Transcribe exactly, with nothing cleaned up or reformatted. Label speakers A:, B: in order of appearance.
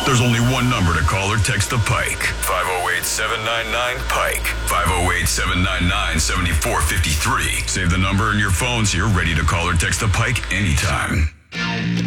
A: There's only one number to call or text the Pike. five oh eight, seven nine nine, Pike. five oh eight, seven nine nine, seven four five three. Save the number in your phone so you're ready to call or text the Pike anytime.